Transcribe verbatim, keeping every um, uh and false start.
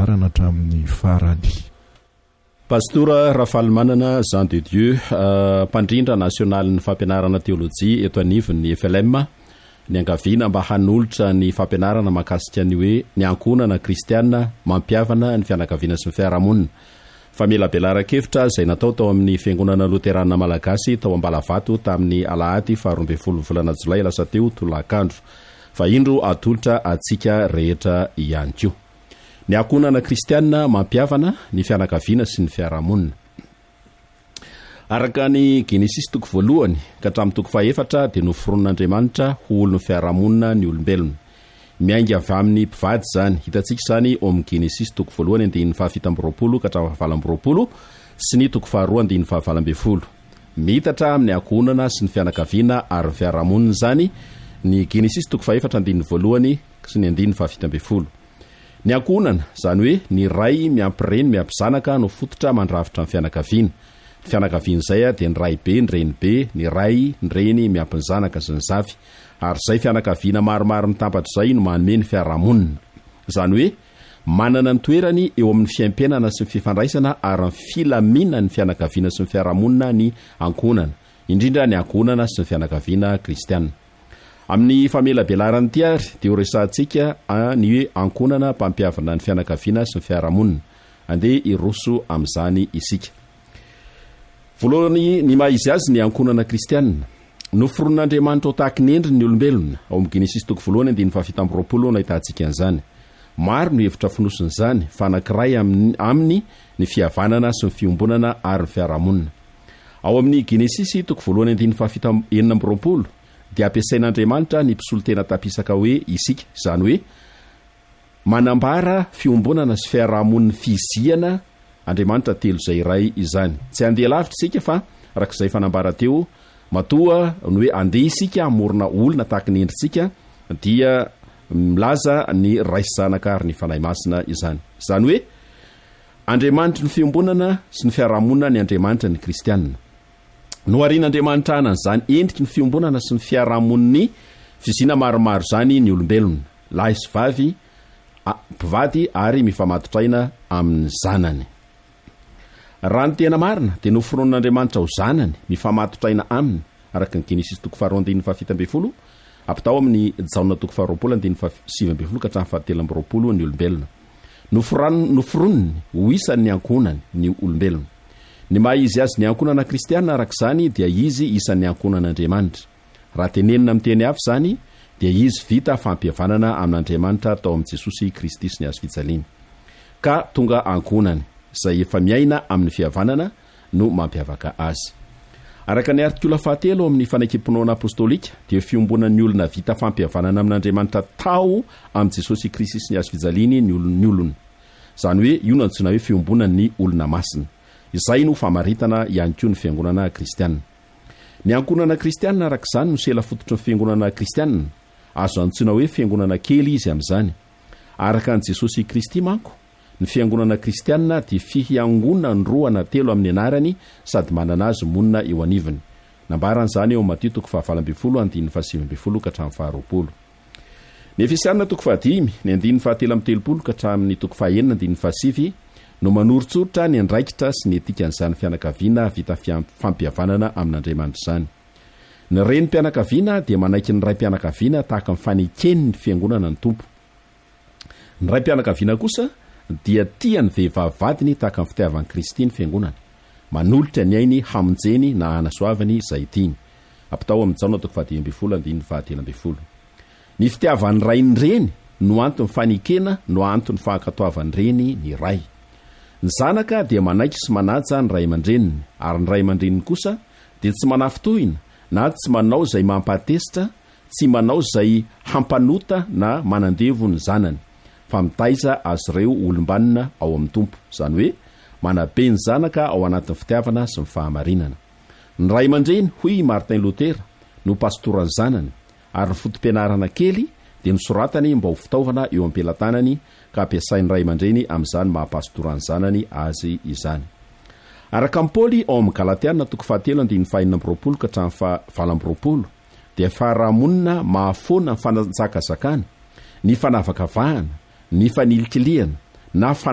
fampianarana hatramin'ny farany. Pastora Rafalmanana Jean de Dieu, uh, mpandrindra nasionalin'ny fampianarana teolojia eto anivon'ny F L M, ny angaviana mba hanolotra ny fampianarana mahakasika ny hoe ny ankonana kristiana mampiavana ny fianakaviana sy ny fiarahamonina. Famela Belarakevitra izay natao tao amin'ny fiangonana Loterana Malagasy tao Ambalavato tamin'ny Alahady faha roa ambin'ny folo volana Jolay lasa teo tolakandro. Fa indro atolotra atsika rehetra ihany koa. Ny ankonana kristiana mampiavana ny fianakaviana sy ny fiarahamonina. Araka ny Genesis toko voalohany ka hatramin'ny toko fahaefatra dia noforon'Andriamanitra ho olon'ny fiarahamonina ny olombelona. Miainga avy amin'ny mpivady zany. Hitantsika izany ao amin'ny Genesis toko voalohany andininy fahafito amby roapolo ka hatramin'ny fahavalo amby roapolo sy ny toko faharoa andininy fahavalo amby folo. Mitatra amin'ny ankonana sy ny fianakaviana ary ny fiarahamonina zany ny Genesis toko fahaefatra andininy voalohany sy ny andininy fahafito amby folo. Ny ankonana zany hoe ny ray miampireny miampizanaka no fototra mandravitra ny fianakaviana. Ny fianakaviana izay dia ny ray be, ny reny be, ny ray, ny reny miampy ny zanaka sy ny zavy. Ary izay fianakaviana maromaro mitambatra izay no manome ny fiarahamonina. Zany hoe manana ny toerany eo amin'ny fiaimpianana sy ny fifandraisana ary ny filaminana ny fianakaviana sy ny fiarahamonina ny ankonana, indrindra ny ankonana sy ny fianakaviana kristiana. Amin'ny famela belarany ity ary dia ho resantsika ny hoe ankonana mpampiavana ny fianakaviana sy ny fiarahamonina. Andeha iroso amin'izany isika. Voalohany ny maha izy azy ny ankonana kristiana. Noforon'Andriamanitra ho tahaka ny endriny ny olombelona. Ao amin'ny Genesis toko voalohany andininy fahafito amby roapolo no ahitantsika an'izany. Maro no hevitra fonosin'izany fa anankiray aminy ny fihavanana sy ny fiombonana ary ny fiarahamonina. Ao amin'ny Genesis toko voalohany andininy fahafito enina amby roapolo dia ampiasain'Andriamanitra ny mpisolo tena tapisaka hoe isika, izany hoe manambara fiombonana sy fiarahamonina fizihana Andriamanitra telo izay iray izany. Tsy handeha lavitra isika fa arak'izay fanambara teo matoa ny hoe andeha isika amorona olona tahaka ny endritsika dia milaza ny raisy zanaka ary ny fanahy masina izany. Izany hoe Andriamanitra ny fiombonana sy ny fiarahamonina ny Andriamanitra ny kristiana. No arian'Andriamanitra anan'izany endriky ny fiombonana sy ny fiarahamoniny fizina maromaro zany ny olombelona, lahy sy vavy, mpivady ary mifamatotraina amin'ny zanany. Raha ny tena marina dia noforon'Andriamanitra ho zanany mifamatotraina aminy araka ny Genesis toko faharoa andininy fahafito amby folo apitao amin'ny Jaona toko faha roapolo andininy fahasivy amby folo ka hatramin'ny fahatelo amby roapolo ny olombelona. Noforoniny ho isan'ny ankonany ny olombelona. Ny maha izy azy ny ankonana kristiana arak'izany dia izy isan'ny ankonan'Andriamanitra. Raha tenenina amin'ny teny hafa zany dia izy vita fampihavanana amin'Andriamanitra tao amin'ny Jesosy Kristy sy ny azo fijaliana. Ka tonga ankonany izay efa miaina amin'ny fihavanana no mampiavaka azy. Araka ny artikula fahatelo amin'ny fanakem-pinoana apostolika dia fiombonan'ny olona vita fampihavanana amin'Andriamanitra tao amin'ny Jesosy Kristy sy ny azo fijaliany ny olona. Zany hoe io no antsoina hoe fiombonan'ny olona masina. Izay no famaritana ihany koa ny fiangonana kristiana. Ny ankonana kristiana arak'izany no sela fototry ny fiangonana kristiana. Azo antsoina hoe fiangonana kely izy amin'izany. Araka ny Jesosy Kristy manko, ny fiangonana kristiana dia fiangonana ny roa na telo amin'ny anarany sady manana azy monina eo anivony. Nambaran'izany eo amin'ny Mateo toko fahavalo amby folo andininy fahasivy amby folo ka hatramin'ny faha roapolo. Ny Efesianina toko fahadimy ny andininy fahatelo amby telopolo ka hatramin'ny toko fahaenina andininy fahasivy no manorotsorotra ny andraikitra sy ny etikan'izany fianakaviana vita fampihavanana amin'Andriamanitra izany. Ny renim-pianakaviana dia manaiky ny ray-pianakaviana tahaka ny fanekeny ny fiangonana ny tompo. Ny ray-pianakaviana kosa dia tia ny vehivavy vadiny tahaka ny fitiavan'i Kristy ny fiangonana, manolotra ny ainy hamonjeny na hanasoavany izay tiany. Apitao amin'ny Jaona toko fahadimy amby folo andininy fahatelo amby folo. Ny fitiavan'ny ray ny reny no antony fanekena no antony fahankatoavan'ny reny ny ray. Ny zanaka dia manaiky sy manaja ny ray aman-dreniny, ary ny ray aman-dreniny kosa dia tsy manafitohina na tsy manao izay mampatesitra, tsy manao izay hampanota na manandevo ny zanany, fa mitaiza azy ireo olombanina ao amin'ny tompo. Zany hoe manabe ny zanaka ao anatin'ny fitiavana sy ny fahamarinana. Ny ray aman-dreny hoy Martin Luther no pastoran'ny zanany, ary ny fotom-pianarana kely dia nosoratany mba ho fitaovana eo am-pelantanany ka ampiasain'ny ray aman-dreny amin'izany mahapastorany zanany azy izany. Araka amin'ny Paoly ao amin'ny Galatiana toko fahatelo andininy fahaenina amby roapolo ka hatramin'ny fahavalo amby roapolo dia faharahamonina mahafoana ny fanantsakazakana, ny fanavakavahana, ny fanilikiliana na